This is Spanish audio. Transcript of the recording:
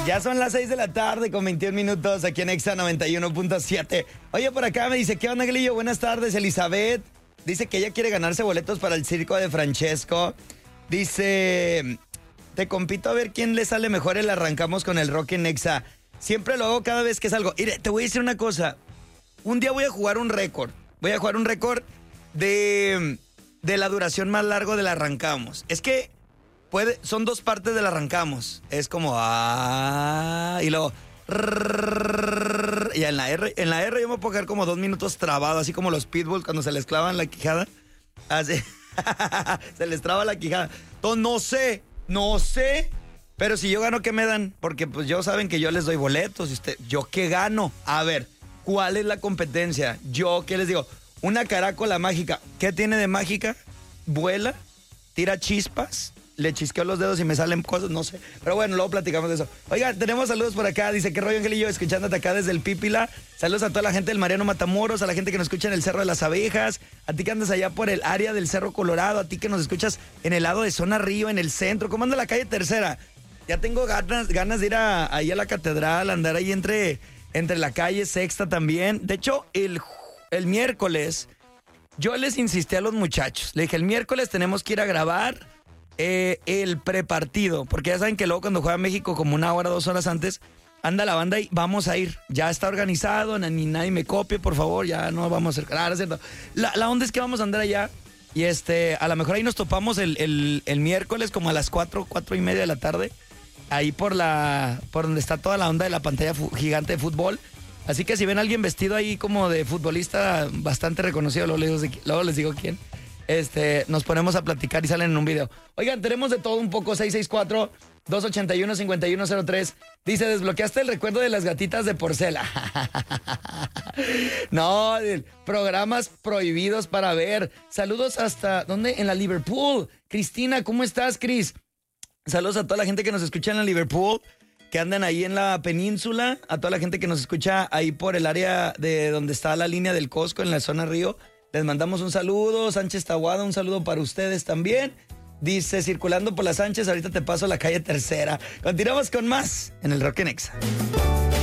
Ya son las 6 de la tarde con 21 minutos aquí en Exa 91.7. Oye, por acá me dice, ¿qué onda, Glillo? Buenas tardes, Elizabeth. Dice que ella quiere ganarse boletos para el circo de Francesco. Dice, te compito a ver quién le sale mejor el arrancamos con el rock en Exa. Siempre lo hago cada vez que salgo. Mire, te voy a decir una cosa. Un día voy a jugar un récord. Voy a jugar un récord de la duración más largo del arrancamos. Es que son dos partes del arrancamos. Es como y luego y en la R yo me puedo quedar como 2 minutos trabado, así como los pitbulls cuando se les clavan la quijada. Así. Se les traba la quijada. Entonces, no sé. Pero si yo gano, ¿qué me dan? Porque pues yo saben que yo les doy boletos. ¿Yo qué gano? A ver, ¿cuál es la competencia? ¿Yo qué les digo? Una caracola mágica. ¿Qué tiene de mágica? Vuela, tira chispas, le chisqueo los dedos y me salen cosas, no sé. Pero bueno, luego platicamos de eso. Oigan, tenemos saludos por acá. Dice, ¿qué rollo, Angelillo? Escuchándote acá desde el Pípila. Saludos a toda la gente del Mariano Matamoros, a la gente que nos escucha en el Cerro de las Abejas, a ti que andas allá por el área del Cerro Colorado, a ti que nos escuchas en el lado de Zona Río, en el centro. ¿Cómo anda la calle Tercera? Ya tengo ganas de ir ahí a la catedral, andar ahí entre la calle Sexta también. De hecho, el miércoles yo les insistí a los muchachos. Le dije, el miércoles tenemos que ir a grabar el prepartido, porque ya saben que luego cuando juega México como 1 hora, 2 horas antes, anda la banda y vamos a ir. Ya está organizado, ni nadie me copie, por favor, ya no vamos a hacer. Claro, es cierto. La onda es que vamos a andar allá y a lo mejor ahí nos topamos el miércoles como a las 4:30 de la tarde, ahí por donde está toda la onda de la pantalla gigante de fútbol. Así que si ven a alguien vestido ahí como de futbolista bastante reconocido, luego les digo quién, nos ponemos a platicar y salen en un video. Oigan, tenemos de todo un poco. 664-281-5103. Dice, ¿desbloqueaste el recuerdo de las gatitas de Porcela? No, programas prohibidos para ver. Saludos hasta, ¿dónde? En la Liverpool. Cristina, ¿cómo estás, Cris? Saludos a toda la gente que nos escucha en la Liverpool, que andan ahí en la península, a toda la gente que nos escucha ahí por el área de donde está la línea del Costco, en la zona Río. Les mandamos un saludo. Sánchez Tahuada, un saludo para ustedes también. Dice, circulando por la Sánchez, ahorita te paso la calle Tercera. Continuamos con más en el Rock en Exa.